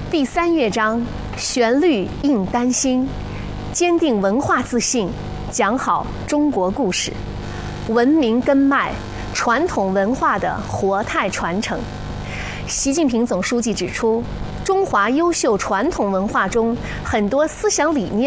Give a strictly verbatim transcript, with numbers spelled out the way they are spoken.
第三乐章，旋律印丹心，坚定文化自信，讲好中国故事，文明根脉，传统文化的活态传承。习近平总书记指出，中华优秀传统文化中很多思想理念